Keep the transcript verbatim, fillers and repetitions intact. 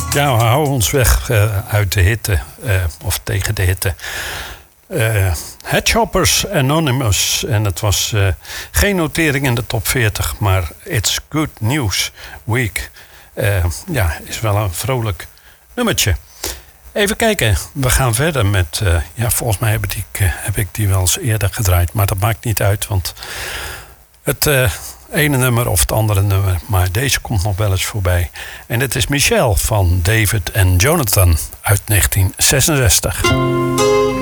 Ja, we houden ons weg uh, uit de hitte, uh, of tegen de hitte. Uh, Hedgehoppers Anonymous. En het was uh, geen notering in de top veertig, maar It's Good News Week. Uh, ja, is wel een vrolijk nummertje. Even kijken, we gaan verder met... Uh, ja, volgens mij heb ik, uh, heb ik die wel eens eerder gedraaid, maar dat maakt niet uit, want het... Uh, ene nummer of het andere nummer, maar deze komt nog wel eens voorbij. En het is Michelle van David en Jonathan uit negentien zesenzestig.